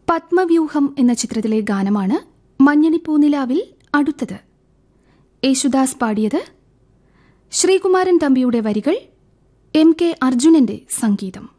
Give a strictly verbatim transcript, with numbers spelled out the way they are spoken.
പത്മവ്യൂഹം എന്ന ചിത്രത്തിലെ ഗാനമാണ് മഞ്ഞണിപ്പൂനിലാവിൽ അടുത്തത്. യേശുദാസ് പാടിയത്. ശ്രീകുമാരൻ തമ്പിയുടെ വരികൾ, എം കെ അർജുനന്റെ സംഗീതം.